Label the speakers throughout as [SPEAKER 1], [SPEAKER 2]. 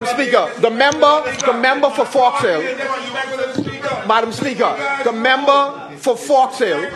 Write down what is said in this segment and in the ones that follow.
[SPEAKER 1] Speaker, the member for Fox Hill, Madam Speaker, the member for Fox Hill,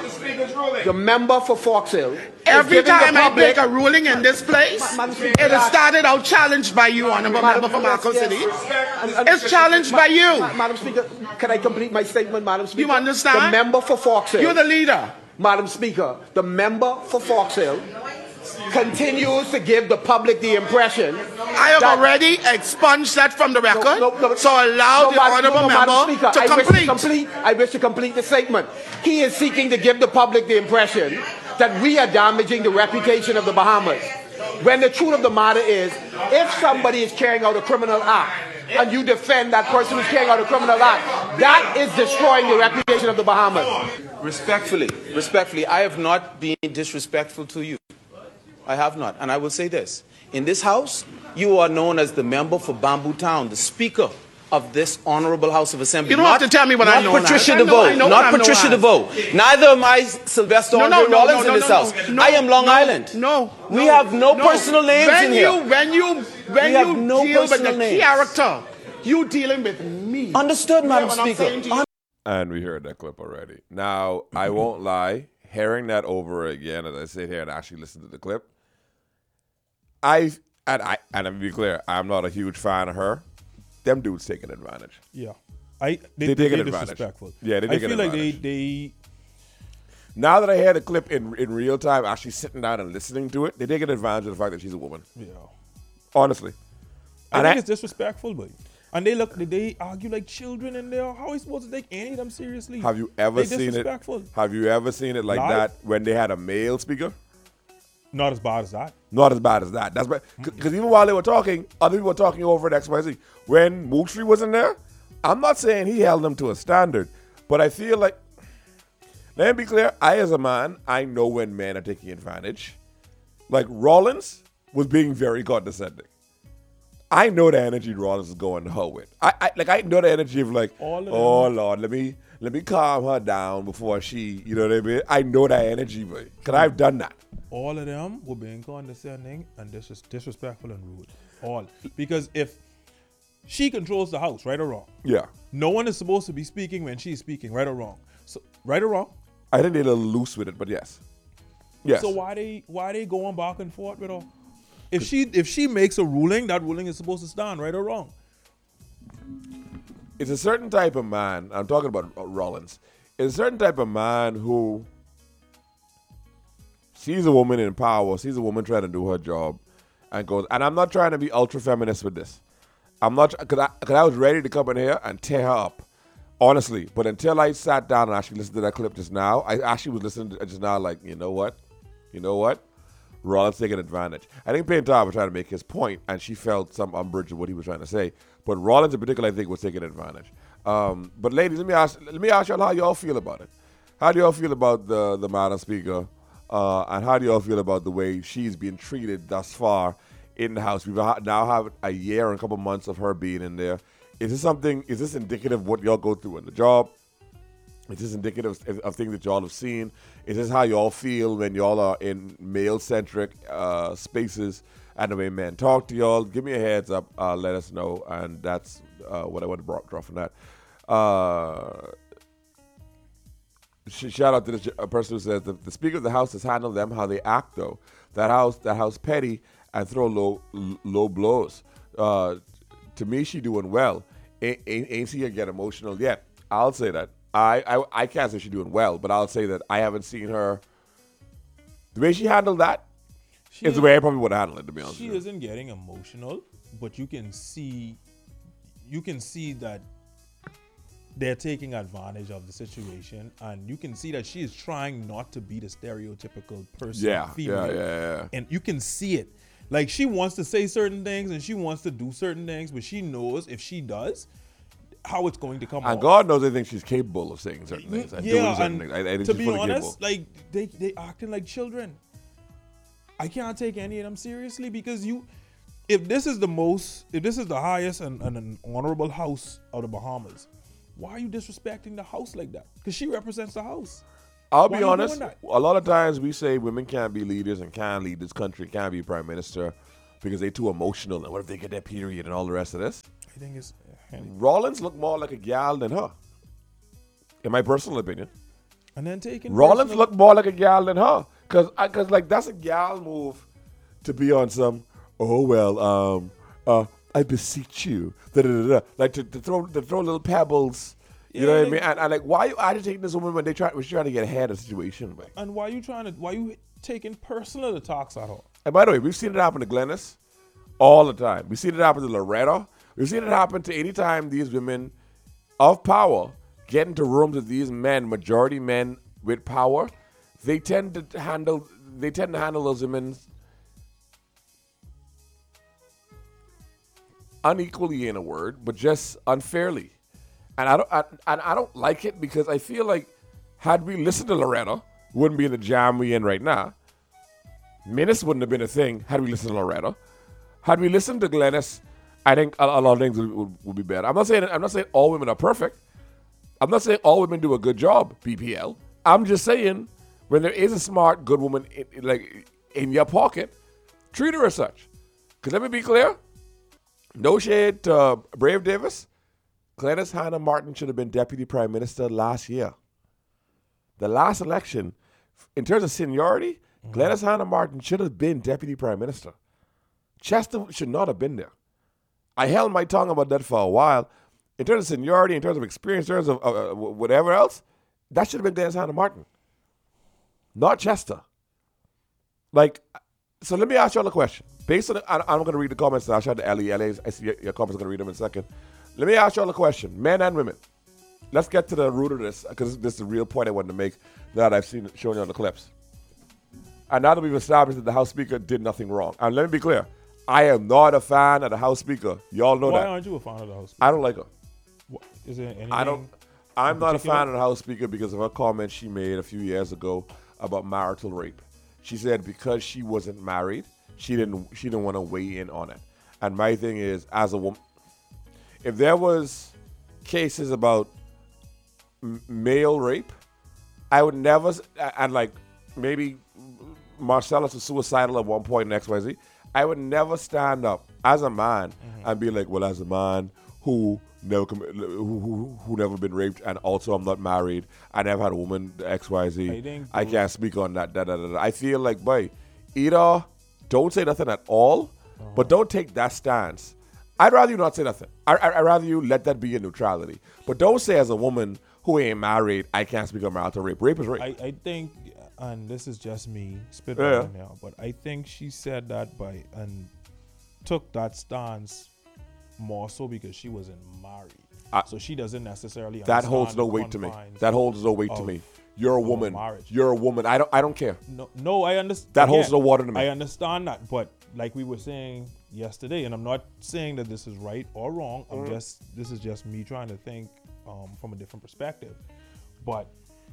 [SPEAKER 2] Every time I make a ruling in this place, it has started out challenged by you, Honourable Member for Marco City. It's challenged by you.
[SPEAKER 1] Madam Speaker, can I complete my statement, Madam Speaker?
[SPEAKER 2] You understand?
[SPEAKER 1] The member for Fox Hill.
[SPEAKER 2] You're the leader.
[SPEAKER 1] Madam Speaker, the member for Fox Hill continues to give the public the impression
[SPEAKER 2] I have already expunged that from the record, so allow the Honourable Member to complete.
[SPEAKER 1] I wish to complete the statement. He is seeking to give the public the impression that we are damaging the reputation of the Bahamas. When the truth of the matter is, if somebody is carrying out a criminal act and you defend that person who's carrying out a criminal act, that is destroying the reputation of the Bahamas.
[SPEAKER 3] Respectfully, I have not been disrespectful to you. I have not. And I will say this. In this House, you are known as the member for Bamboo Town, the Speaker of this Honorable House of Assembly.
[SPEAKER 2] You don't have to tell me what I know.
[SPEAKER 3] Not Patricia DeVoe. Not Patricia DeVoe. Neither am I Sylvester Andre Rollins in this House. I am Long Island. We have no personal names in here.
[SPEAKER 2] When you deal with the character, you dealing with me.
[SPEAKER 3] Understood, Madam Speaker.
[SPEAKER 4] And we heard that clip already. Now, I won't lie, hearing that over again as I sit here and actually listen to the clip, and to be clear, I'm not a huge fan of her. Them dudes taking advantage.
[SPEAKER 5] Yeah.
[SPEAKER 4] They taking advantage.
[SPEAKER 5] Disrespectful.
[SPEAKER 4] Yeah, they taking advantage.
[SPEAKER 5] I feel like they
[SPEAKER 4] now that I hear the clip in real time, actually sitting down and listening to it, they taking advantage of the fact that she's a woman.
[SPEAKER 5] Yeah.
[SPEAKER 4] Honestly.
[SPEAKER 5] I think it's disrespectful, but and they argue like children in there. How are you supposed to take any of them seriously?
[SPEAKER 4] Have you ever seen it? Have you ever seen it like that when they had a male speaker?
[SPEAKER 5] Not as bad as that.
[SPEAKER 4] Not as bad as that. That's because even while they were talking, other people were talking over at XYZ. When Moultrie was in there, I'm not saying he held them to a standard, but I feel like, let me be clear, I as a man, I know when men are taking advantage. Like Rollins was being very condescending. I know the energy Rollins is going to her with. I know the energy of like, oh Lord, let me calm her down before she, you know what I mean? I know that energy, but because I've done that.
[SPEAKER 5] All of them were being condescending and disrespectful and rude. All. Because if she controls the house, right or wrong.
[SPEAKER 4] Yeah.
[SPEAKER 5] No one is supposed to be speaking when she's speaking, right or wrong. So, right or wrong?
[SPEAKER 4] I think they're a little loose with it, but yes. Yes.
[SPEAKER 5] So why they going back and forth with her? If she makes a ruling, that ruling is supposed to stand, right or wrong.
[SPEAKER 4] It's a certain type of man, I'm talking about Rollins. It's a certain type of man who sees a woman in power, sees a woman trying to do her job, and goes, and I'm not trying to be ultra feminist with this. I'm not, because I was ready to come in here and tear her up, honestly. But until I sat down and actually listened to that clip just now, I actually was listening to it just now like, you know what? Rollins taking advantage. I think Payne Tom was trying to make his point, and she felt some umbrage of what he was trying to say. But Rollins in particular, I think, was taking advantage. But ladies, let me ask y'all how y'all feel about it. How do y'all feel about the Madam Speaker? And how do y'all feel about the way she's been treated thus far in the House? We've now have a year and a couple months of her being in there. Is this indicative of what y'all go through in the job? Is this indicative of things that y'all have seen? Is this how y'all feel when y'all are in male-centric spaces and the way men talk to y'all? Give me a heads up. Let us know. And that's what I want to draw from that. Shout out to this person who says the Speaker of the House has handled them how they act, though. That house petty and throw low blows. To me, she doing well. Ain't see her get emotional yet. I'll say that. I can't say she's doing well, but I'll say that I haven't seen her. The way she handled that is the way I probably would have handled it, to be honest.
[SPEAKER 5] She isn't getting emotional, but you can see that they're taking advantage of the situation, and you can see that she is trying not to be the stereotypical person, female.
[SPEAKER 4] Yeah.
[SPEAKER 5] And you can see it. Like, she wants to say certain things and she wants to do certain things, but she knows if she does, how it's going to come out.
[SPEAKER 4] And God knows I think she's capable of saying certain things. And doing certain things. I think
[SPEAKER 5] to
[SPEAKER 4] she's
[SPEAKER 5] be
[SPEAKER 4] fully
[SPEAKER 5] honest,
[SPEAKER 4] capable.
[SPEAKER 5] like they acting like children. I can't take any of them seriously because if this is the highest and an honorable house of the Bahamas, why are you disrespecting the house like that? Because she represents the house.
[SPEAKER 4] I'll be honest, a lot of times we say women can't be leaders and can't lead this country, can't be prime minister. because they too emotional, and what if they get their period and all the rest of this?
[SPEAKER 5] I think it's
[SPEAKER 4] Rollins looked more like a gal than her, in my personal opinion.
[SPEAKER 5] and then taking
[SPEAKER 4] Rollins
[SPEAKER 5] personal-
[SPEAKER 4] looked more like a gal than her, cause like that's a gal move to be on some. Oh well, I beseech you, like to throw little pebbles. You know what I mean? And like, why are you agitating this woman when we're trying to get ahead of the situation? Like?
[SPEAKER 5] And why you taking personal attacks at her?
[SPEAKER 4] And by the way, we've seen it happen to Glennis all the time. We've seen it happen to Loretta. We've seen it happen to any time these women of power get into rooms with these men, majority men with power. They tend to handle those women unequally, in a word, but just unfairly. And I don't like it, because I feel like had we listened to Loretta, we wouldn't be in the jam we in right now. Menace wouldn't have been a thing had we listened to Loretta. Had we listened to Glennis, I think a lot of things would be better. I'm not saying all women are perfect. I'm not saying all women do a good job, PPL. I'm just saying when there is a smart, good woman in your pocket, treat her as such. Because let me be clear, no shade to Brave Davis. Glennis Hannah Martin should have been Deputy Prime Minister last year. The last election, in terms of seniority, Glennis Hannah Martin should have been Deputy Prime Minister. Chester should not have been there. I held my tongue about that for a while. In terms of seniority, in terms of experience, in terms of whatever else, that should have been Glennis Hannah Martin, not Chester. So let me ask y'all a question. Based on, I'm going to read the comments now. I'll shout out to Ellie. Ellie, I see your comments. I'm going to read them in a second. Let me ask y'all a question, men and women. Let's get to the root of this, because this is the real point I wanted to make that I've shown you on the clips. And now that we've established that the House Speaker did nothing wrong. And let me be clear, I am not a fan of the House Speaker. Y'all know that.
[SPEAKER 5] Why aren't you a fan of the House Speaker?
[SPEAKER 4] I don't like her.
[SPEAKER 5] Is there anything?
[SPEAKER 4] I'm not a fan of the House Speaker because of her comment she made a few years ago about marital rape. She said because she wasn't married, she didn't want to weigh in on it. And my thing is, as a woman, if there was cases about male rape, I would never, and like maybe Marcellus was suicidal at one point in XYZ, I would never stand up as a man and be like, well, as a man who never who never been raped, and also I'm not married, I never had a woman XYZ, I can't speak on that. I feel like, boy, either don't say nothing at all, but don't take that stance. I'd rather you not say nothing. I'd rather you let that be your neutrality. But don't say as a woman who ain't married, I can't speak on marital rape. Rape is rape.
[SPEAKER 5] I think, and this is just me spitballing now, but I think she said that and took that stance more so because she wasn't married. So she doesn't necessarily
[SPEAKER 4] that holds no weight to me. That holds no weight to me. You're a woman. You're a woman. I don't care.
[SPEAKER 5] No, I understand.
[SPEAKER 4] That holds no water to me.
[SPEAKER 5] I understand that, but like we were saying yesterday, and I'm not saying that this is right or wrong. This is just me trying to think from a different perspective. But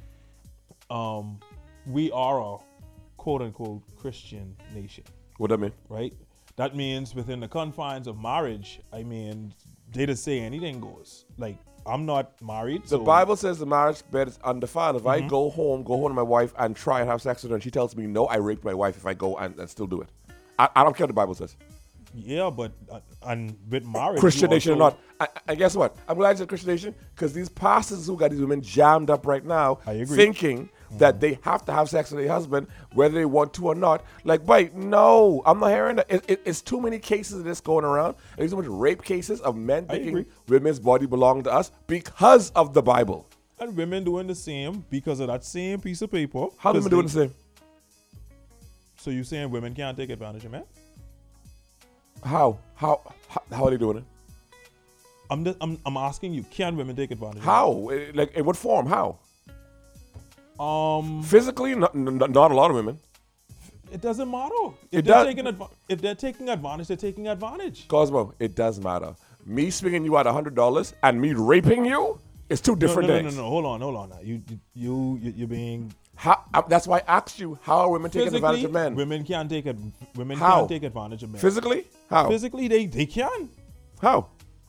[SPEAKER 5] we are a quote unquote Christian nation.
[SPEAKER 4] What that mean?
[SPEAKER 5] Right? That means within the confines of marriage, I mean, they just say anything goes. Like, I'm not married.
[SPEAKER 4] The Bible says the marriage bed is undefiled. If I go home to my wife and try and have sex with her, and she tells me no, I raped my wife if I go and still do it. I don't care what the Bible says.
[SPEAKER 5] Yeah, but and with marriage,
[SPEAKER 4] Christian nation or not. And guess what? I'm glad you said Christian nation, because these pastors who got these women jammed up right now, thinking that they have to have sex with their husband whether they want to or not. Like, wait, no, I'm not hearing that. It's too many cases of this going around. There's so much rape cases of men thinking women's body belong to us because of the Bible.
[SPEAKER 5] And women doing the same because of that same piece of paper.
[SPEAKER 4] How women doing the same?
[SPEAKER 5] So you saying women can't take advantage of men?
[SPEAKER 4] How are they doing it?
[SPEAKER 5] I'm asking you, can women take advantage?
[SPEAKER 4] How? Like, in what form? How? Physically, not a lot of women.
[SPEAKER 5] It doesn't matter. If they're taking advantage, they're taking advantage.
[SPEAKER 4] Cosmo, it does matter. Me swinging you at $100 and me raping you is two different things.
[SPEAKER 5] No. Hold on. Now. You're being.
[SPEAKER 4] That's why I asked you, how are women taking advantage of men?
[SPEAKER 5] Women can't take advantage of men.
[SPEAKER 4] Physically? How?
[SPEAKER 5] Physically, they can.
[SPEAKER 4] How?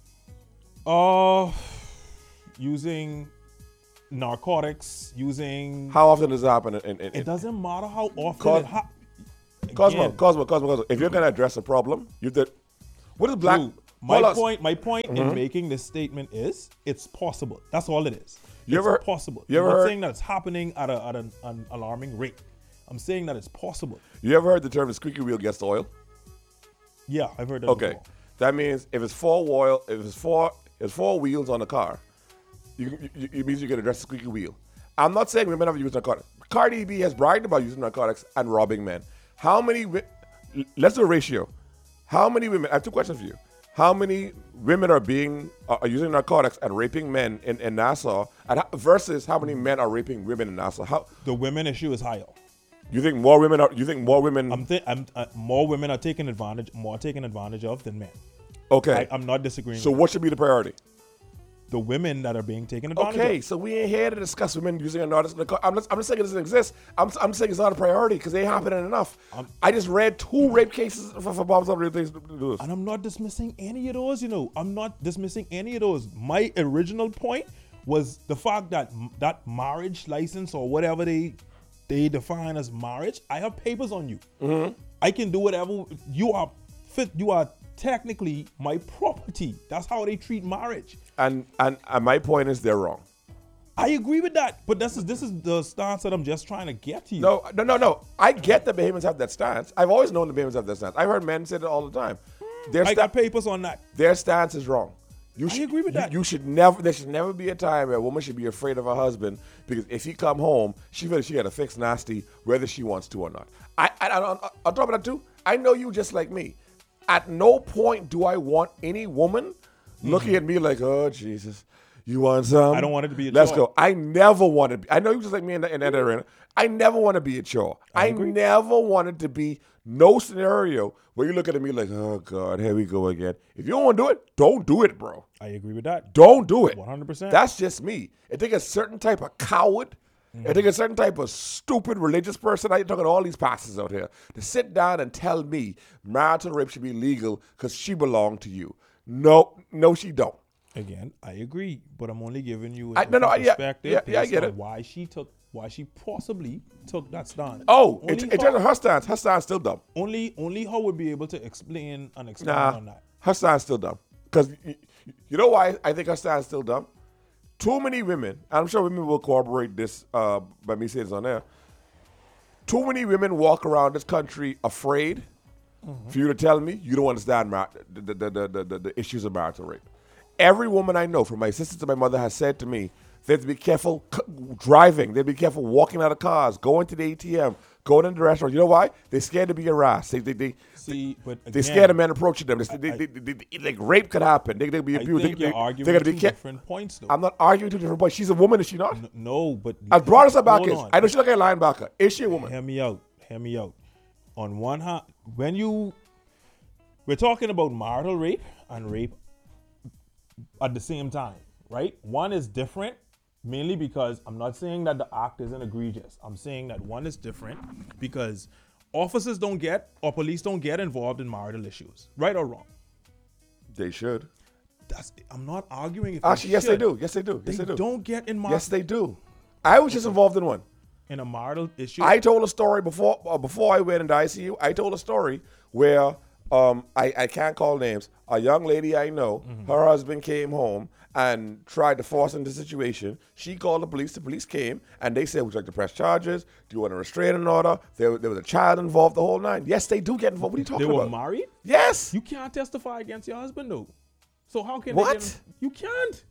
[SPEAKER 5] Using narcotics, using.
[SPEAKER 4] How often does it happen?
[SPEAKER 5] It doesn't matter how often.
[SPEAKER 4] Cosmo. If you're gonna address a problem, you did. What is black?
[SPEAKER 5] Drew,
[SPEAKER 4] Hold on.
[SPEAKER 5] my point in making this statement is it's possible. That's all it is.
[SPEAKER 4] You
[SPEAKER 5] It's
[SPEAKER 4] ever-
[SPEAKER 5] possible.
[SPEAKER 4] you ever
[SPEAKER 5] I'm not
[SPEAKER 4] heard-
[SPEAKER 5] saying that it's happening at an alarming rate. I'm saying that it's possible.
[SPEAKER 4] You ever heard the term "the squeaky wheel gets the oil"?
[SPEAKER 5] Yeah, I've heard that
[SPEAKER 4] Okay,
[SPEAKER 5] before.
[SPEAKER 4] that means if it's four wheels on a car, it means you can address the squeaky wheel. I'm not saying women have used narcotics. Cardi B has bragged about using narcotics and robbing men. Let's do a ratio. How many women? I have two questions for you. How many women are using narcotics and raping men in Nassau, versus how many men are raping women in Nassau?
[SPEAKER 5] The women issue is higher.
[SPEAKER 4] You think more women are? You think more women?
[SPEAKER 5] More women are taken advantage of than men.
[SPEAKER 4] Okay.
[SPEAKER 5] I'm not disagreeing.
[SPEAKER 4] So
[SPEAKER 5] with
[SPEAKER 4] what should be the priority?
[SPEAKER 5] the women that are being taken advantage
[SPEAKER 4] Okay,
[SPEAKER 5] of.
[SPEAKER 4] so we ain't here to discuss women using a narcissist. I'm not saying it doesn't exist. I'm saying it's not a priority because they ain't happening enough. I just read 2 rape cases for Bob Sumner things to do this.
[SPEAKER 5] And I'm not dismissing any of those, I'm not dismissing any of those. My original point was the fact that that marriage license or whatever they define as marriage, I have papers on you.
[SPEAKER 4] Mm-hmm.
[SPEAKER 5] I can do whatever. You are technically my property. That's how they treat marriage.
[SPEAKER 4] And my point is they're wrong.
[SPEAKER 5] I agree with that, but this is the stance that I'm just trying to get to you.
[SPEAKER 4] No. I get the Bahamians have that stance. I've always known the Bahamians have that stance. I've heard men say it all the time.
[SPEAKER 5] I got papers on that.
[SPEAKER 4] Their stance is wrong.
[SPEAKER 5] I agree with that.
[SPEAKER 4] You should never. There should never be a time where a woman should be afraid of her husband because if he come home, she feels she got to fix nasty whether she wants to or not. On top of that too, I know you just like me. At no point do I want any woman looking at me like, oh Jesus, you want some?
[SPEAKER 5] I don't want it to be a
[SPEAKER 4] Let's
[SPEAKER 5] chore.
[SPEAKER 4] go. I never wanted. I know you just like me in that arena. I never want to be a chore. I never wanted to be no scenario where you look at me like, oh God, here we go again. If you don't want to do it, don't do it, bro.
[SPEAKER 5] I agree with that.
[SPEAKER 4] Don't do it.
[SPEAKER 5] 100%.
[SPEAKER 4] That's just me. It takes a certain type of coward. It takes a certain type of stupid religious person. I'm talking to all these pastors out here to sit down and tell me marital rape should be legal because she belonged to you. No, she don't.
[SPEAKER 5] Again, I agree, but I'm only giving you
[SPEAKER 4] I
[SPEAKER 5] perspective
[SPEAKER 4] get
[SPEAKER 5] based on
[SPEAKER 4] it.
[SPEAKER 5] why she possibly took that stance.
[SPEAKER 4] Oh,
[SPEAKER 5] Only
[SPEAKER 4] in terms of her stance is still dumb.
[SPEAKER 5] only her would be able to explain on that.
[SPEAKER 4] Her stance is still dumb. Because you know why I think her stance is still dumb? Too many women, and I'm sure women will corroborate this by me saying this on air. Too many women walk around this country afraid for you to tell me you don't understand the issues of marital rape. Every woman I know, from my sister to my mother, has said to me, they have to be careful driving. They have to be careful walking out of cars, going to the ATM, going into the restaurant. You know why? They're scared to be harassed. They're scared of men approaching them. Like rape could happen. They'll be
[SPEAKER 5] I
[SPEAKER 4] abused.
[SPEAKER 5] think you're arguing two different points, though.
[SPEAKER 4] I'm not arguing 2 different points. She's a woman, is she not?
[SPEAKER 5] No, but
[SPEAKER 4] As broad as her back
[SPEAKER 5] hold
[SPEAKER 4] is,
[SPEAKER 5] on.
[SPEAKER 4] I know she's like a linebacker. Is she a woman?
[SPEAKER 5] Hear me out. On one hand, we're talking about marital rape and rape at the same time, right? One is different, mainly because I'm not saying that the act isn't egregious. I'm saying that one is different because officers don't get, or police don't get involved in marital issues, right or wrong.
[SPEAKER 4] They should.
[SPEAKER 5] I'm not arguing if
[SPEAKER 4] Actually, yes, they
[SPEAKER 5] should.
[SPEAKER 4] do. Yes, they do. Yes,
[SPEAKER 5] They
[SPEAKER 4] they do.
[SPEAKER 5] don't get in
[SPEAKER 4] Yes, they do. I was just involved in one.
[SPEAKER 5] in a marital issue.
[SPEAKER 4] I told a story before I went into ICU. I told a story where I can't call names. A young lady I know, her husband came home and tried to force into the situation. She called the police. The police came and they said, "Would you like to press charges? Do you want a restraining order?" There was a child involved. The whole nine. Yes, they do get involved. What are you talking
[SPEAKER 5] They
[SPEAKER 4] about?
[SPEAKER 5] were married?
[SPEAKER 4] Yes.
[SPEAKER 5] You can't testify against your husband, though. So how can
[SPEAKER 4] What?
[SPEAKER 5] they get you can't.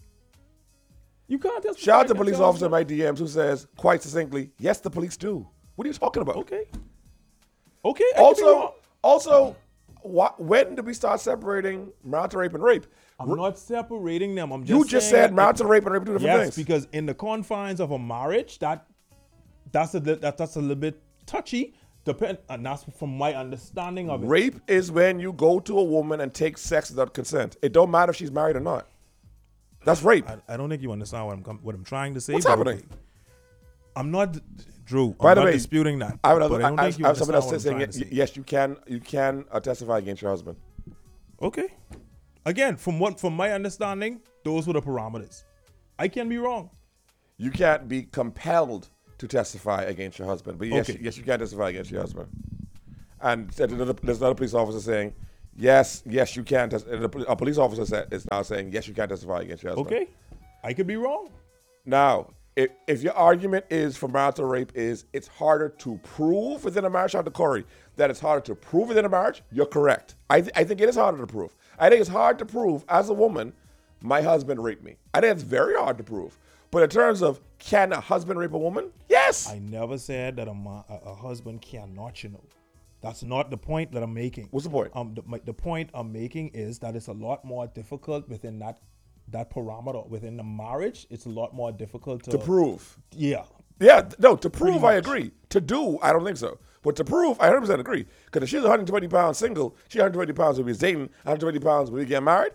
[SPEAKER 5] You can't testify.
[SPEAKER 4] Shout out to
[SPEAKER 5] against
[SPEAKER 4] police
[SPEAKER 5] your
[SPEAKER 4] officer in
[SPEAKER 5] husband.
[SPEAKER 4] my DMs who says quite succinctly, "Yes, the police do." What are you talking about?
[SPEAKER 5] Okay. I could be wrong.
[SPEAKER 4] Also, when did we start separating marital rape and rape?
[SPEAKER 5] I'm not separating them. I'm just
[SPEAKER 4] You just
[SPEAKER 5] saying
[SPEAKER 4] said
[SPEAKER 5] that
[SPEAKER 4] marital rape and rape are 2 different
[SPEAKER 5] yes,
[SPEAKER 4] things.
[SPEAKER 5] because in the confines of a marriage, that's a little bit touchy. And that's from my understanding of it.
[SPEAKER 4] Rape is when you go to a woman and take sex without consent. It don't matter if she's married or not. That's rape.
[SPEAKER 5] I don't think you understand what I'm trying to say.
[SPEAKER 4] What's
[SPEAKER 5] but
[SPEAKER 4] happening?
[SPEAKER 5] okay. I'm not, Drew.
[SPEAKER 4] By
[SPEAKER 5] I'm
[SPEAKER 4] the
[SPEAKER 5] not
[SPEAKER 4] way,
[SPEAKER 5] disputing that.
[SPEAKER 4] I
[SPEAKER 5] but I don't think you
[SPEAKER 4] have somebody
[SPEAKER 5] understand
[SPEAKER 4] else
[SPEAKER 5] what I'm
[SPEAKER 4] saying
[SPEAKER 5] trying to say.
[SPEAKER 4] yes, you can testify against your husband.
[SPEAKER 5] Okay. Again, from my understanding, those were the parameters. I can be wrong.
[SPEAKER 4] You can't be compelled to testify against your husband, but yes,
[SPEAKER 5] Okay.
[SPEAKER 4] yes, you can testify against your husband. and there's another police officer saying, yes, you can testify. A police officer is now saying, yes, you can testify against your husband.
[SPEAKER 5] Okay, I could be wrong.
[SPEAKER 4] Now, if your argument is for marital rape is it's harder to prove within a marriage, Dr. Corey, that it's harder to prove within a marriage, you're correct. I think it is harder to prove. I think it's hard to prove as a woman, my husband raped me. I think it's very hard to prove. But in terms of can a husband rape a woman? Yes.
[SPEAKER 5] I never said that a husband cannot, That's not the point that I'm making.
[SPEAKER 4] What's the point?
[SPEAKER 5] The point I'm making is that it's a lot more difficult within that parameter. Within the marriage, it's a lot more difficult to
[SPEAKER 4] prove.
[SPEAKER 5] Yeah.
[SPEAKER 4] Yeah, no, to prove, I agree. To do, I don't think so. But to prove, I 100% agree. Because if she's 120 pounds single, she's 120 pounds when we're dating, 120 pounds when we get married,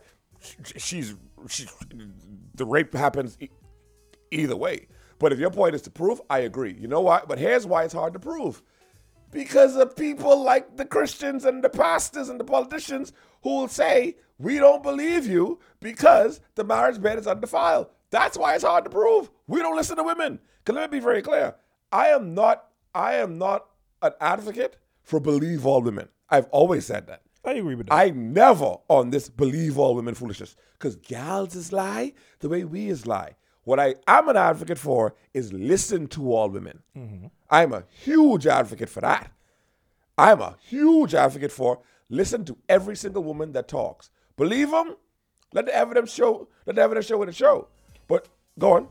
[SPEAKER 4] the rape happens either way. But if your point is to prove, I agree. You know why? But here's why it's hard to prove. Because of people like the Christians and the pastors and the politicians who will say, we don't believe you because the marriage bed is undefiled. That's why it's hard to prove. We don't listen to women. Because let me be very clear. I am not an advocate for believe all women. I've always said that.
[SPEAKER 5] I agree with that.
[SPEAKER 4] I never on this believe all women foolishness. Because gals is lie the way we is lie. What I am an advocate for is listen to all women. Mm-hmm. I'm a huge advocate for that. I'm a huge advocate for listen to every single woman that talks. Believe them. Let the evidence show. Let the evidence show what it show. But go on.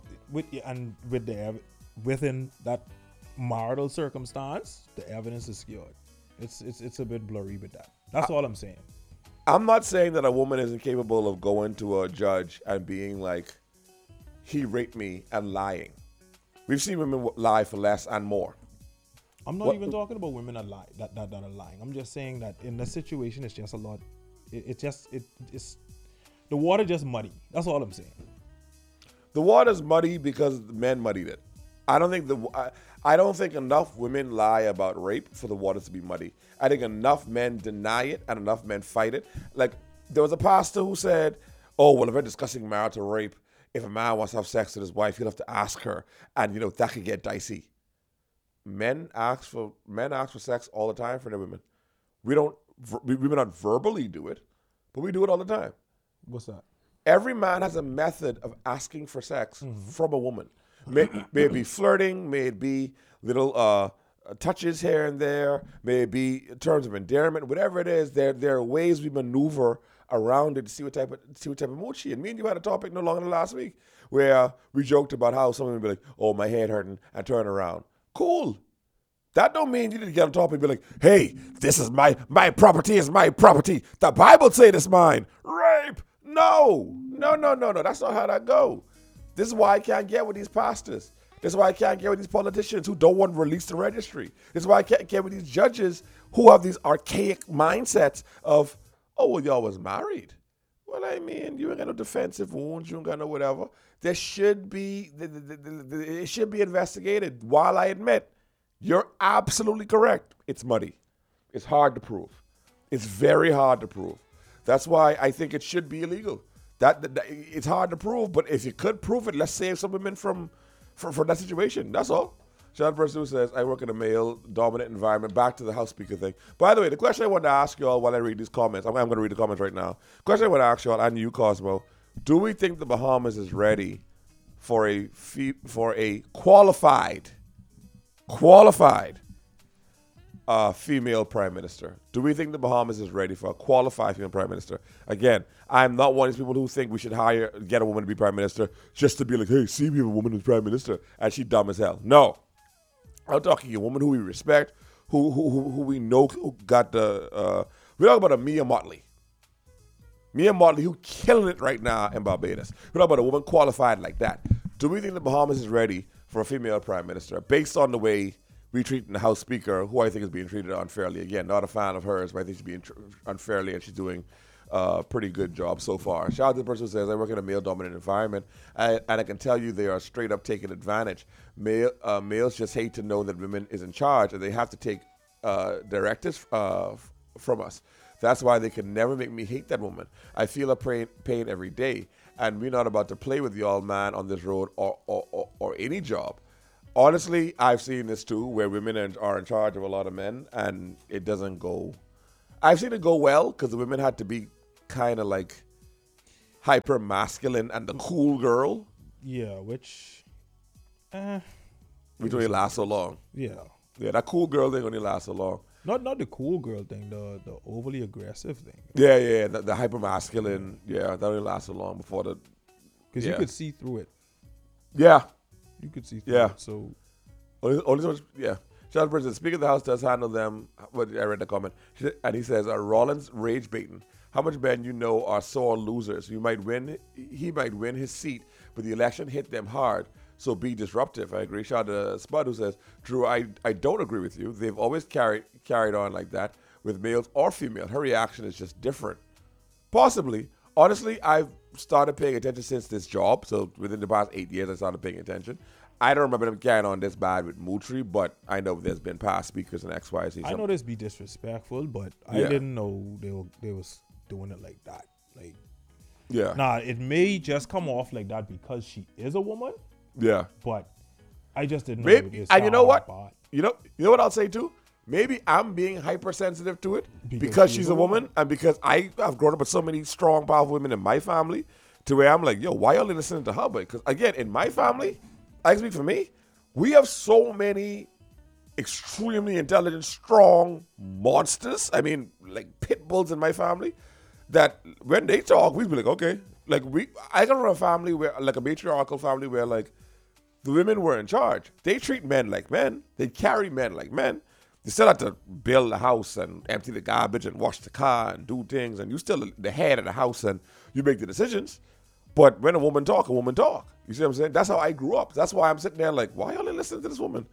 [SPEAKER 5] Within that marital circumstance, the evidence is skewed. It's a bit blurry with that. That's all I'm saying.
[SPEAKER 4] I'm not saying that a woman isn't capable of going to a judge and being like, he raped me, and lying. We've seen women lie for less and more.
[SPEAKER 5] I'm not even talking about women that lie, that are lying. I'm just saying that in this situation, it's just a lot. It's the water just muddy. That's all I'm saying.
[SPEAKER 4] The water's muddy because men muddied it. I don't think enough women lie about rape for the water to be muddy. I think enough men deny it and enough men fight it. Like there was a pastor who said, "Oh, well, if we're discussing marital rape, if a man wants to have sex with his wife, he'll have to ask her, and that could get dicey." Men ask for sex all the time for their women. We may not verbally do it, but we do it all the time.
[SPEAKER 5] What's that?
[SPEAKER 4] Every man has a method of asking for sex from a woman. May it be flirting, may it be little touches here and there, may it be in terms of endearment, whatever it is. There are ways we maneuver around it to see what type of mood she. And me and you had a topic no longer than last week where we joked about how someone would be like, "Oh, my head hurting," and turn around. Cool. That don't mean you need to get on top and be like, "Hey, this is my property is my property. The Bible say this mine." Rape. No. That's not how that go. This is why I can't get with these pastors. This is why I can't get with these politicians who don't want to release the registry. This is why I can't get with these judges who have these archaic mindsets of, "Oh, well, y'all was married." Well, I mean, you ain't got no defensive wounds. You ain't got no whatever. There should be, it should be investigated. While I admit, you're absolutely correct. It's muddy. It's hard to prove. It's very hard to prove. That's why I think it should be illegal. That it's hard to prove, but if you could prove it, let's save some women from that situation. That's all. Sean Pursuit says, "I work in a male-dominant environment." Back to the House Speaker thing. By the way, the question I want to ask you all while I read these comments, I'm going to read the comments right now. Question I want to ask you all, and you, Cosmo, do we think the Bahamas is ready for a qualified female prime minister? Do we think the Bahamas is ready for a qualified female prime minister? Again, I'm not one of these people who think we should get a woman to be prime minister just to be like, "Hey, see, we have a woman who's prime minister," and she's dumb as hell. No. I'm talking a woman who we respect, who we know who got the, we're talking about a Mia Motley. Mia Motley, who killing it right now in Barbados. We're talking about a woman qualified like that. Do we think the Bahamas is ready for a female prime minister based on the way we treat the House Speaker, who I think is being treated unfairly? Again, not a fan of hers, but I think she's being unfairly, and she's doing a pretty good job so far. Shout out to the person who says, "I work in a male-dominant environment," and I can tell you they are straight up taking advantage. Males just hate to know that women is in charge, and they have to take directives from us. That's why they can never make me hate that woman. I feel a pain every day, and we're not about to play with y'all, man, on this road or any job. Honestly, I've seen this too, where women are in charge of a lot of men, and it doesn't go. I've seen it go well because the women had to be kind of like hyper masculine and the cool girl,
[SPEAKER 5] Yeah, which,
[SPEAKER 4] which only lasts so long.
[SPEAKER 5] yeah,
[SPEAKER 4] Yeah, that cool girl thing only lasts so long.
[SPEAKER 5] not the cool girl thing, the overly aggressive thing,
[SPEAKER 4] Yeah, the hyper masculine. Yeah, that only lasts so long before the.
[SPEAKER 5] because
[SPEAKER 4] Yeah.
[SPEAKER 5] you could see through it.
[SPEAKER 4] Yeah,
[SPEAKER 5] You could see through
[SPEAKER 4] Yeah.
[SPEAKER 5] it. So
[SPEAKER 4] only so much. Yeah. Charles President, Speaker of the House does handle them. What I read the comment, and he says, "Rollins rage baiting. How much men you know are sore losers? You might win. He might win his seat, but the election hit them hard. So be disruptive." I agree. Shout out to Spud who says, "Drew, I don't agree with you. They've always carried on like that with males or female. Her reaction is just different. Possibly. Honestly, I've started paying attention since this job. So within the past 8 years, I started paying attention. I don't remember them carrying on this bad with Mutri, but I know there's been past speakers and X, Y, Z.
[SPEAKER 5] I know this be disrespectful, but I
[SPEAKER 4] Yeah.
[SPEAKER 5] didn't know they was doing it like that. Like,
[SPEAKER 4] Yeah.
[SPEAKER 5] nah, it may just come off like that because she is a woman,
[SPEAKER 4] Yeah.
[SPEAKER 5] but I just didn't know.
[SPEAKER 4] Maybe,
[SPEAKER 5] it
[SPEAKER 4] and you know what?
[SPEAKER 5] started bad.
[SPEAKER 4] You know what I'll say too? Maybe I'm being hypersensitive to it
[SPEAKER 5] Because
[SPEAKER 4] because
[SPEAKER 5] she's
[SPEAKER 4] she's
[SPEAKER 5] a
[SPEAKER 4] a woman and because I've grown up with so many strong, powerful women in my family to where I'm like, yo, why are you listening to her? Because again, in my family, I speak for me, we have so many extremely intelligent, strong monsters. I mean, like pit bulls in my family that when they talk, we be like, okay. Like I come from a family where, like a matriarchal family where like the women were in charge. They treat men like men. They carry men like men. They still have to build the house and empty the garbage and wash the car and do things. And you still the head of the house and you make the decisions. But when a woman talk, a woman talk. You see what I'm saying? That's how I grew up. That's why I'm sitting there like, why y'all listening to this woman?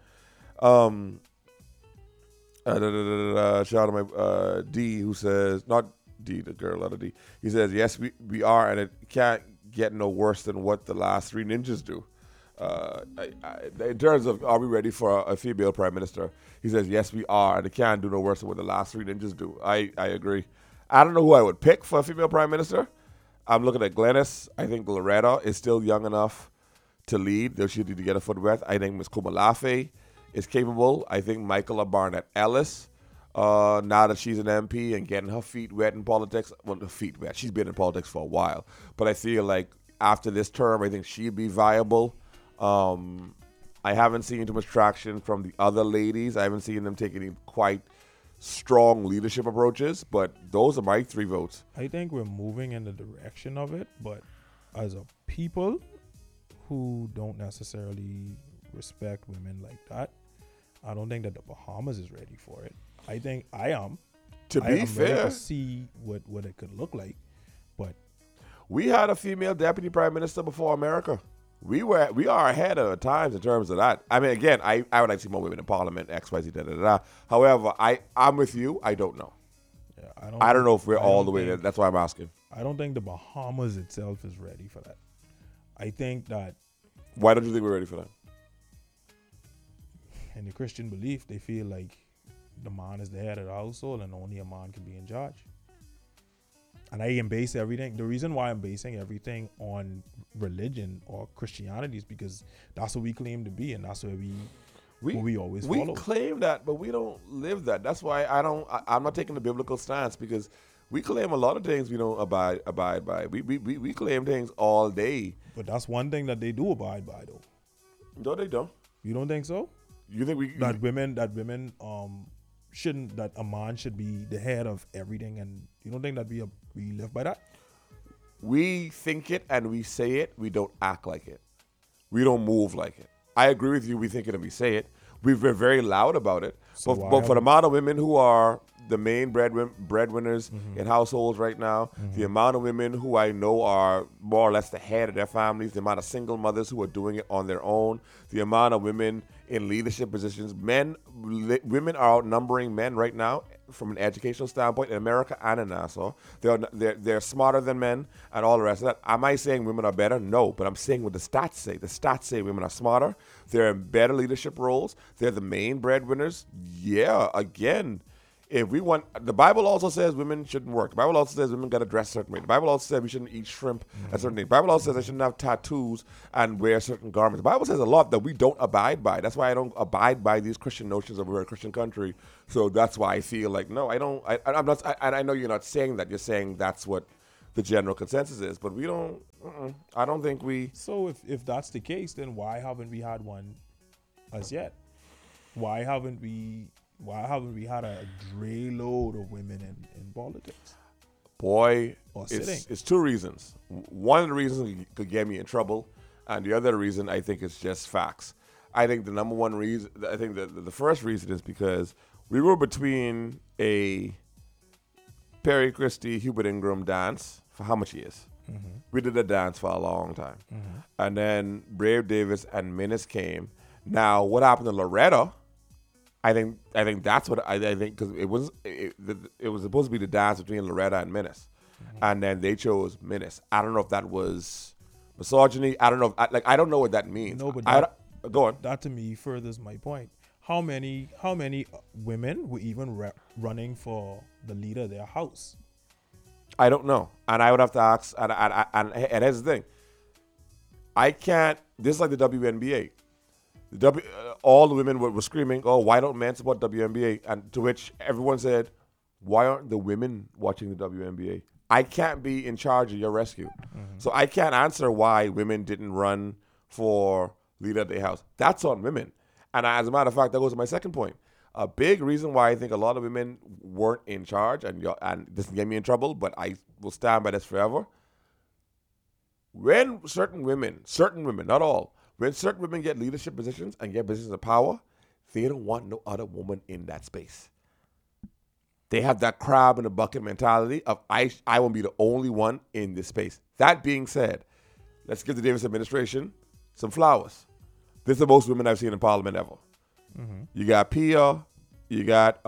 [SPEAKER 4] Shout out to my D who says, not D, the girl, letter D. He says, yes, we are, and it can't get no worse than what the last three ninjas do. In terms of are we ready for a female prime minister, he says yes we are, and it can't do no worse than what the last three ninjas do. I agree. I don't know who I would pick for a female prime minister. I'm looking at Glenys. I think Loretta is still young enough to lead, though she need to get a foot wet. I think Ms. Kumalafe is capable. I think Michaela Barnett Ellis, now that she's an MP and getting her feet wet in politics, well, her feet wet. She's been in politics for a while, but I feel like after this term, I think she'd be viable. I haven't seen too much traction from the other ladies. I haven't seen them take any quite strong leadership approaches, but those are my 3 votes.
[SPEAKER 5] I think we're moving in the direction of it, but as a people who don't necessarily respect women like that, I don't think that the Bahamas is ready for it. I think I am.
[SPEAKER 4] To
[SPEAKER 5] I'm
[SPEAKER 4] be
[SPEAKER 5] ready
[SPEAKER 4] fair,
[SPEAKER 5] to see what it could look like, but
[SPEAKER 4] we had a female deputy prime minister before America. We are ahead of the times in terms of that. I mean, again, I would like to see more women in parliament, X, Y, Z, da, da, da. However, I'm with you. I don't know.
[SPEAKER 5] yeah,
[SPEAKER 4] I don't know if we're
[SPEAKER 5] I
[SPEAKER 4] all
[SPEAKER 5] don't
[SPEAKER 4] the way there.
[SPEAKER 5] think-
[SPEAKER 4] That's why I'm asking.
[SPEAKER 5] I don't think the Bahamas itself is ready for that. I think that
[SPEAKER 4] Why don't you think we're ready for that?
[SPEAKER 5] in the Christian belief, they feel like the man is the head of the household and only a man can be in charge. And I can base everything. The reason why I'm basing everything on religion or Christianity is because that's what we claim to be, and that's where we always
[SPEAKER 4] we
[SPEAKER 5] follow.
[SPEAKER 4] claim that, but we don't live that. That's why I'm not taking the biblical stance, because we claim a lot of things we don't abide by. We claim things all day.
[SPEAKER 5] But that's one thing that they do abide by, though.
[SPEAKER 4] No, they don't.
[SPEAKER 5] You don't think so?
[SPEAKER 4] You think we?
[SPEAKER 5] That women shouldn't, that a man should be the head of everything, and you don't think that we live by that?
[SPEAKER 4] We think it and we say it. We don't act like it. We don't move like it. I agree with you. We think it and we say it. We're very loud about it.
[SPEAKER 5] So
[SPEAKER 4] But for the amount of women who are the main breadwinners in households right now, the amount of women who I know are more or less the head of their families, the amount of single mothers who are doing it on their own, the amount of women in leadership positions, women are outnumbering men right now from an educational standpoint in America and in Nassau. They're smarter than men and all the rest of that. Am I saying women are better? No, but I'm saying what the stats say. The stats say women are smarter. They're in better leadership roles. They're the main breadwinners. Yeah, again, if we want, the Bible also says women shouldn't work. The Bible also says women got to dress a certain way. The Bible also says we shouldn't eat shrimp a certain day. The Bible also says I shouldn't have tattoos and wear certain garments. The Bible says a lot that we don't abide by. That's why I don't abide by these Christian notions of we're a Christian country. So that's why I feel like, no, I don't, I'm not, and I know you're not saying that. You're saying that's what the general consensus is, but we don't, I don't think we.
[SPEAKER 5] So if that's the case, then why haven't we had one as yet? Why haven't we had a dray load of women in politics?
[SPEAKER 4] Boy,
[SPEAKER 5] Or sitting.
[SPEAKER 4] it's two reasons. One of the reasons could get me in trouble, and the other reason I think is just facts. I think the number one reason, I think the first reason is because we were between a Perry Christie, Hubert Ingram dance for how much years? We did a dance for a long time. And then Brave Davis and Minnis came. Now, what happened to Loretta? I think that's what I think, because it was supposed to be the dance between Loretta and Minnis, and then they chose Minnis. I don't know if that was misogyny. I don't know. I don't know what that means.
[SPEAKER 5] No, but
[SPEAKER 4] go on.
[SPEAKER 5] that to me furthers my point. How many women were even running for the leader of their house?
[SPEAKER 4] I don't know, and I would have to ask. And here's the thing. I can't. This is like the WNBA. All the women were screaming, "Oh, why don't men support WNBA?" And to which everyone said, "Why aren't the women watching the WNBA?" I can't be in charge of your rescue, so I can't answer why women didn't run for leader of their house. That's on women. And as a matter of fact, that goes to my second point. A big reason why I think a lot of women weren't in charge, and this can get me in trouble, but I will stand by this forever. When certain women, not all, when certain women get leadership positions and get positions of power, they don't want no other woman in that space. They have that crab in the bucket mentality of I won't be the only one in this space. That being said, let's give the Davis administration some flowers. This is the most women I've seen in Parliament ever. You got Pia, you got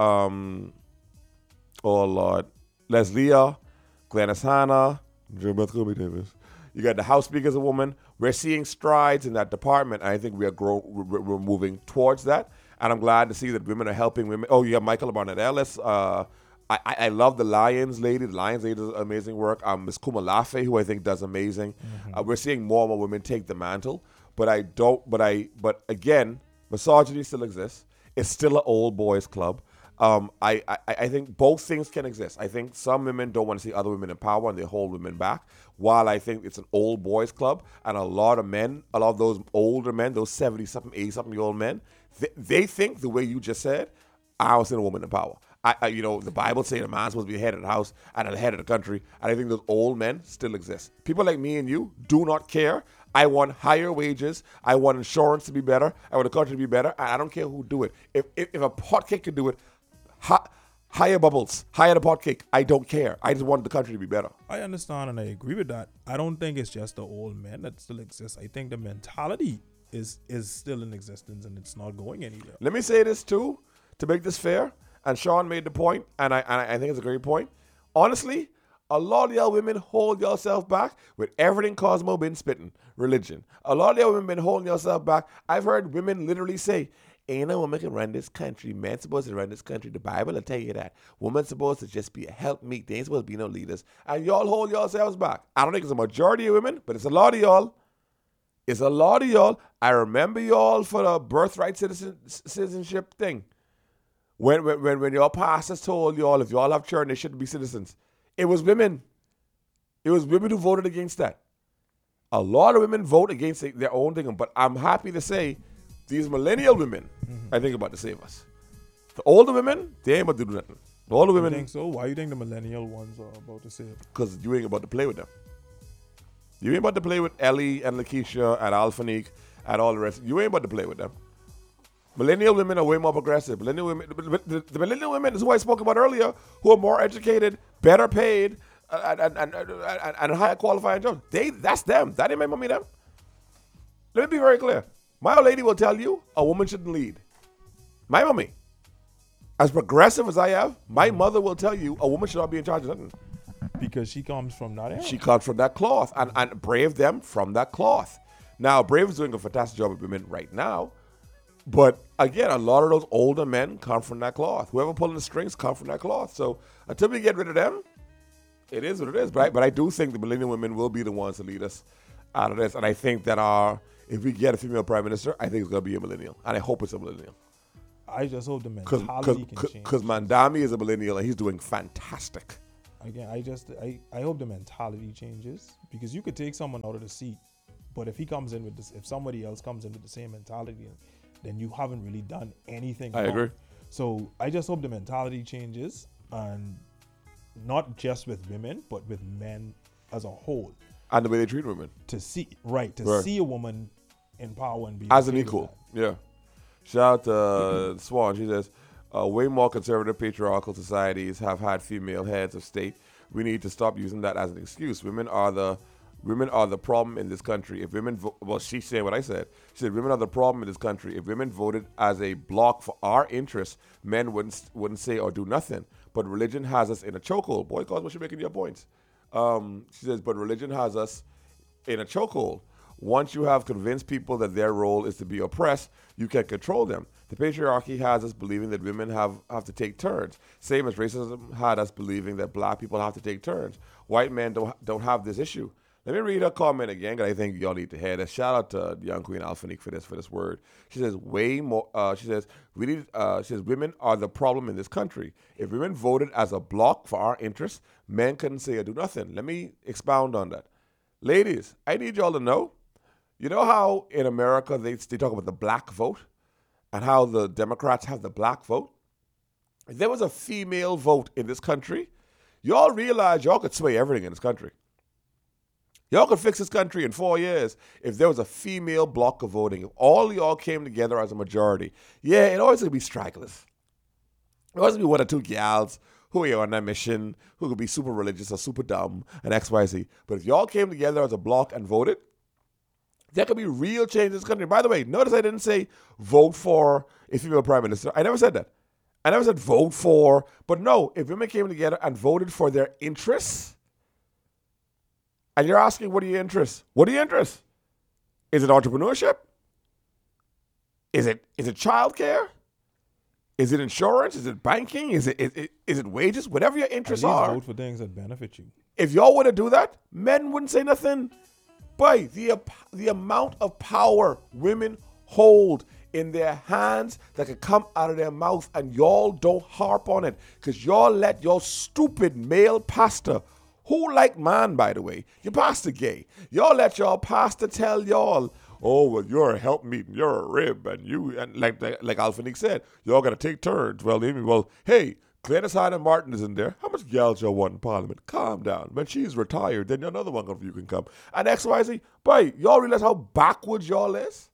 [SPEAKER 4] Leslia, Glennis Hanna, Jimmy Davis. You got the House Speaker as a woman. We're seeing strides in that department, and I think we're moving towards that. And I'm glad to see that women are helping women. Oh, you have Michael Barnett Ellis. I love the Lions lady. The Lions lady does amazing work. Ms. Kumalafe, who I think does amazing. We're seeing more and more women take the mantle. But again, misogyny still exists. It's still an old boys club. I think both things can exist. I think some women don't want to see other women in power and they hold women back, while I think it's an old boys club, and a lot of those older men, those 70-something, 80-something-year-old men, they think the way you just said, I was in a woman in power. The Bible says a man's supposed to be the head of the house and the head of the country, and I think those old men still exist. People like me and you do not care. I want higher wages. I want insurance to be better. I want the country to be better, and I don't care who do it. If a pot cake can do it, higher bubbles, higher the pot cake. I don't care. I just want the country to be better.
[SPEAKER 5] I understand and I agree with that. I don't think it's just the old men that still exist. I think the mentality is still in existence and it's not going anywhere.
[SPEAKER 4] Let me say this too, to make this fair. And Sean made the point, and I think it's a great point. Honestly, a lot of y'all women hold yourself back with everything Cosmo been spitting, religion. A lot of y'all women been holding yourself back. I've heard women literally say, ain't no woman can run this country. Man's supposed to run this country. The Bible will tell you that. Woman's supposed to just be a helpmeet. They ain't supposed to be no leaders. And y'all hold yourselves back. I don't think it's a majority of women, but it's a lot of y'all. It's a lot of y'all. I remember y'all for the birthright citizenship thing. When your pastors told y'all if y'all have children, they shouldn't be citizens. It was women. It was women who voted against that. A lot of women vote against their own thing. But I'm happy to say these millennial women, I think, about to save us. The older women, they ain't about to do nothing. The older women.
[SPEAKER 5] You think so? Why you think the millennial ones are about to save?
[SPEAKER 4] Because you ain't about to play with them. You ain't about to play with Ellie and Lakeisha and Alphanique and all the rest. You ain't about to play with them. Millennial women are way more progressive. The millennial women is who I spoke about earlier, who are more educated, better paid, and higher qualifying jobs. That's them. That ain't my mommy them. Let me be very clear. My old lady will tell you a woman shouldn't lead. My mommy, as progressive as I am, my mother will tell you a woman should not be in charge of nothing.
[SPEAKER 5] Because she comes from that era.
[SPEAKER 4] She comes from that cloth, and Brave them from that cloth. Now, Brave is doing a fantastic job with women right now, But again, a lot of those older men come from that cloth. Whoever pulling the strings come from that cloth. So until we get rid of them, it is what it is. But I do think the millennial women will be the ones to lead us out of this. And I think that if we get a female prime minister, I think it's going to be a millennial. And I hope it's a millennial.
[SPEAKER 5] I just hope the mentality can change.
[SPEAKER 4] Because Mandami is a millennial and he's doing fantastic.
[SPEAKER 5] Again, I hope the mentality changes, because you could take someone out of the seat, but if he comes in with this, if somebody else comes in with the same mentality, then you haven't really done anything.
[SPEAKER 4] I agree.
[SPEAKER 5] So I just hope the mentality changes, and not just with women, but with men as a whole.
[SPEAKER 4] And the way they treat women.
[SPEAKER 5] To see a woman in power and be
[SPEAKER 4] as
[SPEAKER 5] okay
[SPEAKER 4] an
[SPEAKER 5] with
[SPEAKER 4] equal.
[SPEAKER 5] that.
[SPEAKER 4] Yeah. Shout out to Swan. She says, way more conservative patriarchal societies have had female heads of state. We need to stop using that as an excuse. Women are the problem in this country. If women she's saying what I said. She said women are the problem in this country. If women voted as a bloc for our interests, men wouldn't say or do nothing. But religion has us in a chokehold. Boy, cause what you're making your points. She says, but religion has us in a chokehold. Once you have convinced people that their role is to be oppressed, you can control them. The patriarchy has us believing that women have to take turns. Same as racism had us believing that black people have to take turns. White men don't have this issue. Let me read her comment again, because I think y'all need to hear this. Shout out to young Queen Alphanique for this word. She says way more. She says women are the problem in this country. If women voted as a bloc for our interests, men couldn't say or do nothing. Let me expound on that. Ladies, I need y'all to know. You know how in America they talk about the black vote and how the Democrats have the black vote? If there was a female vote in this country, y'all realize y'all could sway everything in this country. Y'all could fix this country in 4 years if there was a female block of voting. If all y'all came together as a majority. Yeah, it always could be stragglers. It always be one or two gals who are on that mission, who could be super religious or super dumb and XYZ. But if y'all came together as a block and voted, there could be real change in this country. By the way, notice I didn't say vote for a female prime minister. I never said that. I never said vote for. But no, if women came together and voted for their interests, and you're asking, what are your interests? What are your interests? Is it entrepreneurship? Is it childcare? Is it insurance? Is it banking? Is it wages? Whatever your interests are.
[SPEAKER 5] Vote for things that benefit you.
[SPEAKER 4] If y'all were to do that, men wouldn't say nothing. Boy, the amount of power women hold in their hands that could come out of their mouth, and y'all don't harp on it because y'all let your stupid male pastor, who like man, by the way, your pastor gay, y'all let y'all pastor tell y'all, oh, well, you're a helpmeet and you're a rib, and like Alphanique said, y'all got to take turns. Well, hey, Glennis Hyde Martin is in there. How much gals y'all want in Parliament? Calm down. When she's retired, then another one of you can come. And XYZ, boy, y'all realize how backwards y'all is?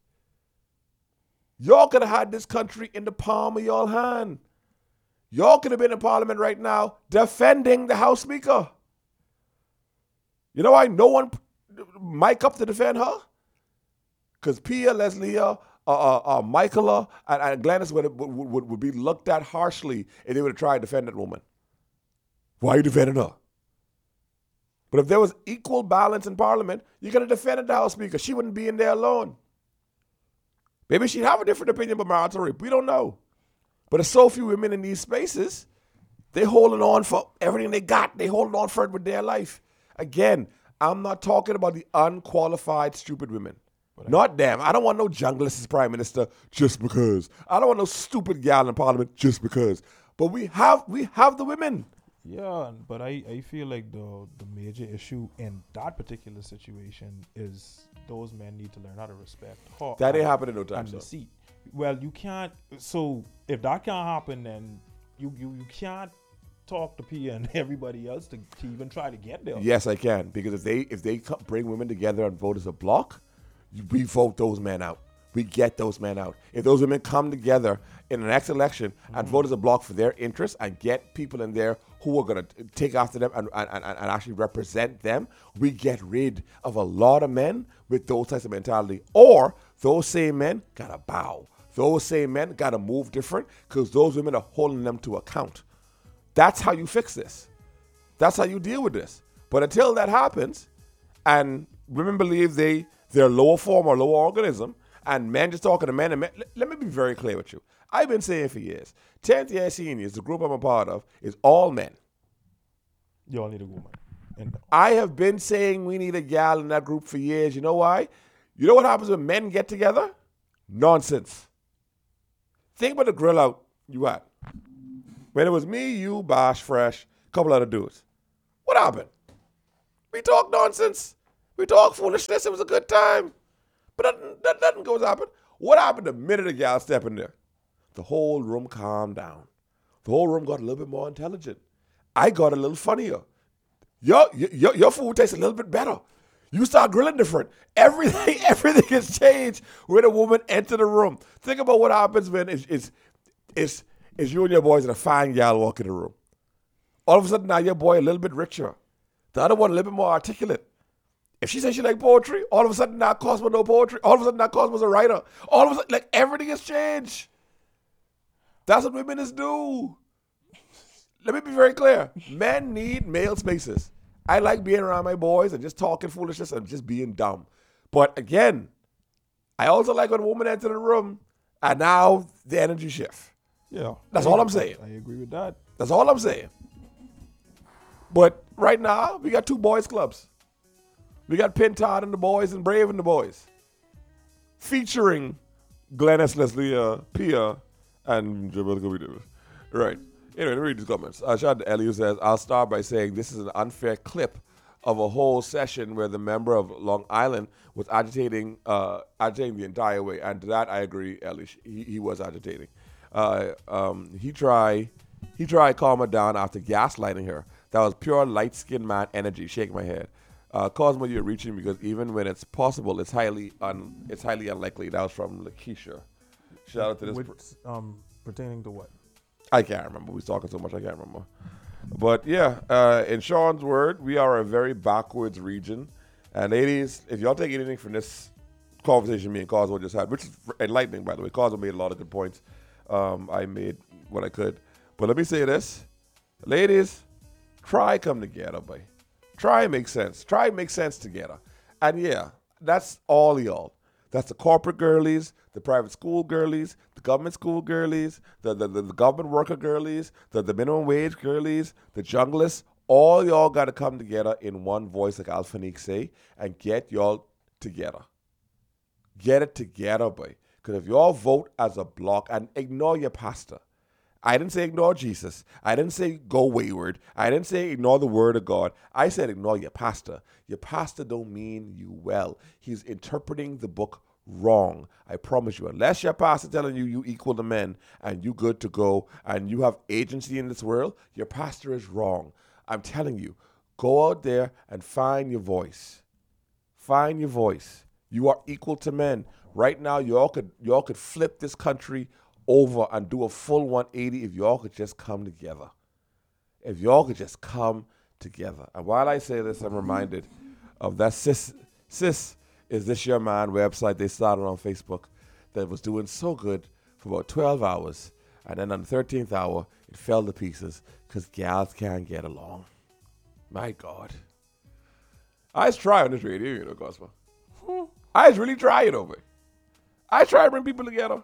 [SPEAKER 4] Y'all could have had this country in the palm of y'all hand. Y'all could have been in Parliament right now defending the House Speaker. You know why no one mic up to defend her? Because Pia, Leslie, Michaela, and Glennis would be looked at harshly if they would have tried to defend that woman. Why are you defending her? But if there was equal balance in Parliament, you could have defended the House Speaker. She wouldn't be in there alone. Maybe she'd have a different opinion about marital rape. We don't know. But there's so few women in these spaces, they holding on for everything they got. They holding on for it with their life. Again, I'm not talking about the unqualified, stupid women. Not them. I don't want no junglist as prime minister just because. I don't want no stupid gal in Parliament just because. But we have the women.
[SPEAKER 5] Yeah, but I feel like the major issue in that particular situation is those men need to learn how to respect her.
[SPEAKER 4] That ain't happening no time
[SPEAKER 5] and
[SPEAKER 4] soon.
[SPEAKER 5] the seat. Well, you can't. So if that can't happen, then you can't talk to Pia and everybody else to even try to get there.
[SPEAKER 4] Yes, I can, because if they bring women together and vote as a bloc, we vote those men out. We get those men out. If those women come together in the next election and vote as a bloc for their interests and get people in there who are going to take after them and actually represent them, we get rid of a lot of men with those types of mentality. Or those same men got to bow. Those same men got to move different because those women are holding them to account. That's how you fix this. That's how you deal with this. But until that happens, and women believe they're lower form or lower organism, and men just talking to men and men. Let me be very clear with you. I've been saying for years, 10th year seniors, the group I'm a part of, is all men.
[SPEAKER 5] Y'all need a woman. And
[SPEAKER 4] I have been saying we need a gal in that group for years. You know why? You know what happens when men get together? Nonsense. Think about the grill out you had. When it was me, you, Bosh, Fresh, a couple other dudes. What happened? We talked nonsense. We talked foolishness. It was a good time. But nothing goes happen. What happened the minute a gal stepped in there? The whole room calmed down. The whole room got a little bit more intelligent. I got a little funnier. Your food tastes a little bit better. You start grilling different. Everything has changed when a woman enter the room. Think about what happens when it's you and your boys and a fine gal walk in the room. All of a sudden now your boy a little bit richer. The other one a little bit more articulate. If she says she like poetry, all of a sudden now Cosmo no poetry. All of a sudden now Cosmo's a writer. All of a sudden, like everything has changed. That's what women do. Let me be very clear. Men need male spaces. I like being around my boys and just talking foolishness and just being dumb. But again, I also like when a woman enters the room and now the energy shift.
[SPEAKER 5] yeah.
[SPEAKER 4] That's all I'm saying.
[SPEAKER 5] I agree with that.
[SPEAKER 4] That's all I'm saying. But right now, we got 2 boys clubs. We got Pintard and the boys and Brave and the boys. Featuring Glenn S. Leslie, Pia, and Jamaica Davis. Right. Anyway, let me read these comments. Shout out to Ellie who says, I'll start by saying this is an unfair clip of a whole session where the member of Long Island was agitating the entire way. And to that, I agree, Ellie. He was agitating. He tried calm her down after gaslighting her. That was pure light-skinned man energy. Shake my head. Cosmo, you're reaching because even when it's possible, it's highly unlikely. That was from Lakeisha. Shout out to this.
[SPEAKER 5] Pertaining to what?
[SPEAKER 4] I can't remember. We was talking so much, I can't remember. But yeah, in Sean's word, we are a very backwards region. And ladies, if y'all take anything from this conversation me and Cosmo just had, which is enlightening, by the way. Cosmo made a lot of good points. I made what I could. But let me say this. Ladies, try come together, boy. Try make sense. Try make sense together. And yeah, that's all y'all. That's the corporate girlies, the private school girlies, the government school girlies, the government worker girlies, the minimum wage girlies, the junglists. All y'all got to come together in one voice, like Alfanique say, and get y'all together. Get it together, boy. Because if y'all vote as a block and ignore your pastor, I didn't say ignore Jesus. I didn't say go wayward. I didn't say ignore the word of God. I said ignore your pastor. Your pastor don't mean you well. He's interpreting the book wrong. I promise you. Unless your pastor telling you you equal to men and you good to go and you have agency in this world, your pastor is wrong. I'm telling you, go out there and find your voice. Find your voice. You are equal to men. Right now, y'all could flip this country over and do a full 180 if y'all could just come together. If y'all could just come together. And while I say this, I'm reminded of that Sis Is This Your Man website they started on Facebook that was doing so good for about 12 hours. And then on the 13th hour, it fell to pieces because gals can't get along. My God. I was trying on this radio, you know, Cosmo. I was really trying over it. I try to bring people together.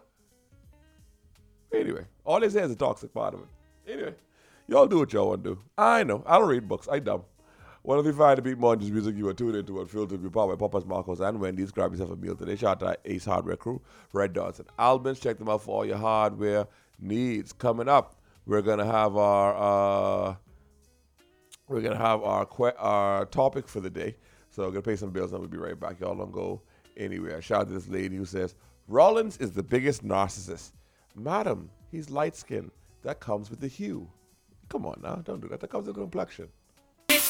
[SPEAKER 4] Anyway, all they say is a toxic part of it. Anyway, y'all do what y'all want to do. I know. I don't read books. I dumb. What if you find to beat more just music you are tuned into and filtered with power by Papa's, Marcos, and Wendy's? Grab yourself a meal today. Shout out to Ace Hardware Crew, Red Dots, and Albans. Check them out for all your hardware needs. Coming up, we're gonna have our topic for the day. So we're gonna pay some bills and we'll be right back. Y'all don't go anywhere. Shout out to this lady who says Rollins is the biggest narcissist. Madam, he's light skinned. That comes with the hue. Come on now, don't do that. That comes with the complexion.